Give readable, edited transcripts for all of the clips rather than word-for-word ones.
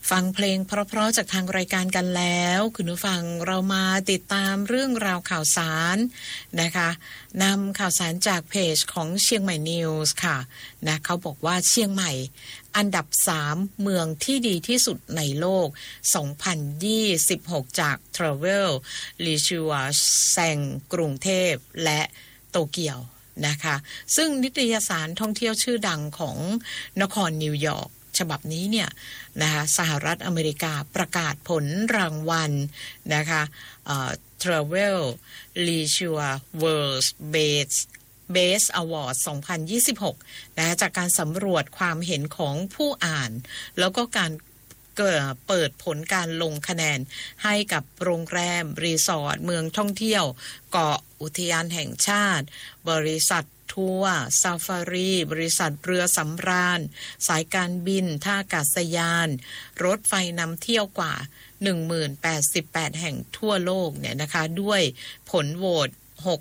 ฟังเพลงเพราะๆจากทางรายการกันแล้วคุณผู้ฟังเรามาติดตามเรื่องราวข่าวสารนะคะนำข่าวสารจากเพจของเชียงใหม่นิวส์ค่ะนะเขาบอกว่าเชียงใหม่อันดับ3เมืองที่ดีที่สุดในโลก2026จาก Travel Leisure แซงกรุงเทพและโตเกียวนะคะซึ่งนิตยสารท่องเที่ยวชื่อดังของนครนิวยอร์กฉบับนี้เนี่ยนะคะสหรัฐอเมริกาประกาศผลรางวัลนะคะTravel Leisure World Best Award 2026นะคะจากการสำรวจความเห็นของผู้อ่านแล้วก็การเปิดผลการลงคะแนนให้กับโรงแรมรีสอร์ทเมืองท่องเที่ยวเกาะอุทยานแห่งชาติบริษัททัวร์ซาฟารีบริษัทเรือสำราญสายการบินท่าอากาศยานรถไฟนำเที่ยวกว่า 1088 แห่งทั่วโลกเนี่ยนะคะด้วยผลโหวต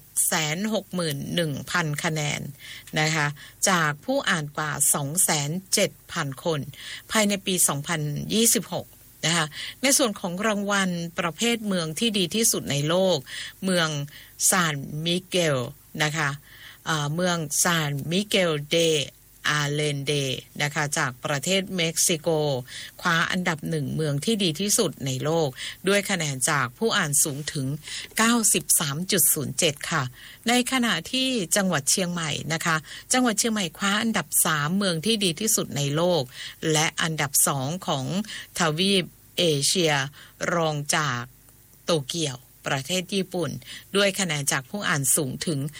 661,000 คะแนนนะคะจากผู้อ่านกว่า 270,000 คนภายในปี 2026นะคะในส่วนของรางวัลประเภทเมืองที่ดีที่สุดในโลกเมืองซานมิเกลนะคะเมืองซานมิเกลเดอาเลนเดนะคะจากประเทศเม็กซิโกคว้าอันดับ1เมืองที่ดีที่สุดในโลกด้วยคะแนนจากผู้อ่านสูงถึง 93.07 ค่ะในขณะที่จังหวัดเชียงใหม่นะคะจังหวัดเชียงใหม่คว้าอันดับ3เมืองที่ดีที่สุดในโลกและอันดับ2ของทวีปเอเชียรองจากโตเกียวประเทศญี่ปุ่นด้วยคะแนนจากผู้อ่านสูงถึง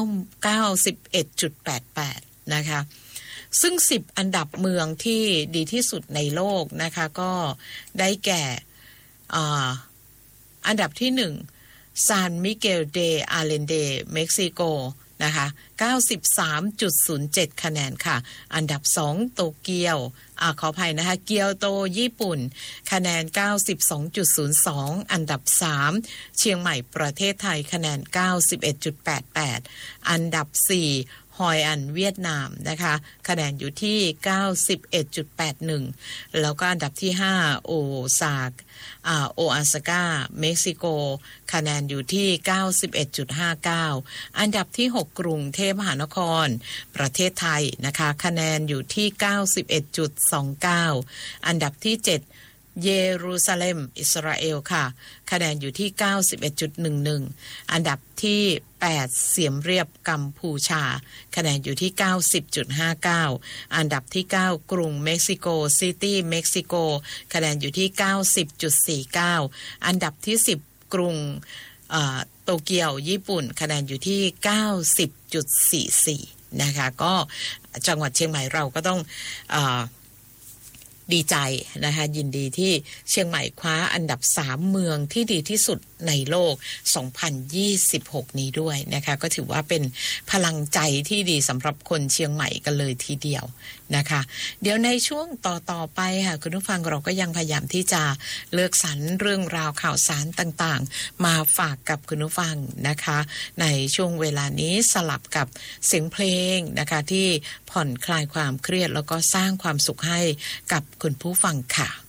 91.88 นะคะซึ่ง10อันดับเมืองที่ดีที่สุดในโลกนะคะก็ได้แก่อันดับที่1ซานมิเกลเดอาเลนเดเม็กซิโกนะคะ 93.07 คะแนนค่ะอันดับ2โตเกียวขออภัยนะคะเกียวโตญี่ปุ่นคะแนน 92.02 อันดับ3เชียงใหม่ประเทศไทยคะแนน 91.88 อันดับ4ฮอยอันเวียดนามนะคะคะแนนอยู่ที่ 91.81 แล้วก็อันดับที่5โอซาก้าเม็กซิโกคะแนนอยู่ที่ 91.59 อันดับที่6กรุงเทพมหานครประเทศไทยนะคะคะแนนอยู่ที่ 91.29 อันดับที่7เยรูซาเล็มอิสราเอลค่ะคะแนนอยู่ที่ 91.11 อันดับที่8เสียมเรียบกัมพูชาคะแนนอยู่ที่ 90.59 อันดับที่9กรุงเม็กซิโกซิตี้เม็กซิโกคะแนนอยู่ที่ 90.49 อันดับที่10กรุงโตเกียวญี่ปุ่นคะแนนอยู่ที่ 90.44 นะคะก็จังหวัดเชียงใหม่เราก็ต้องดีใจนะคะยินดีที่เชียงใหม่คว้าอันดับ3เมืองที่ดีที่สุดในโลก2026นี้ด้วยนะคะก็ถือว่าเป็นพลังใจที่ดีสำหรับคนเชียงใหม่กันเลยทีเดียวนะคะเดี๋ยวในช่วงต่อไปค่ะคุณผู้ฟังเราก็ยังพยายามที่จะเลือกสรรเรื่องราวข่าวสารต่างๆมาฝากกับคุณผู้ฟังนะคะในช่วงเวลานี้สลับกับเสียงเพลงนะคะที่ผ่อนคลายความเครียดแล้วก็สร้างความสุขให้กับคุณผู้ฟังค่ะ